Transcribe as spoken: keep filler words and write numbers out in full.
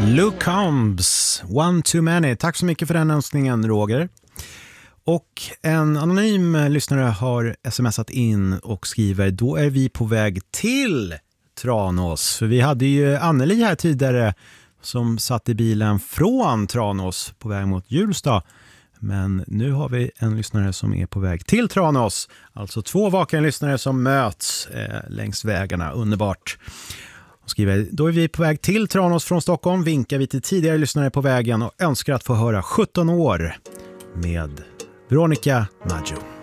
Luke Combs, One Too Many. Tack så mycket för den önskningen, Roger. Och en anonym lyssnare har smsat in och skriver: då är vi på väg till Tranås. För vi hade ju Anneli här tidigare som satt i bilen från Tranås på väg mot Hjulsta. Men nu har vi en lyssnare som är på väg till Tranås. Alltså två vakna lyssnare som möts eh, längs vägarna. Underbart. Och skriver: då är vi på väg till Tranås från Stockholm. Vinkar vi till tidigare lyssnare på vägen och önskar att få höra sjutton år med Veronica Maggio.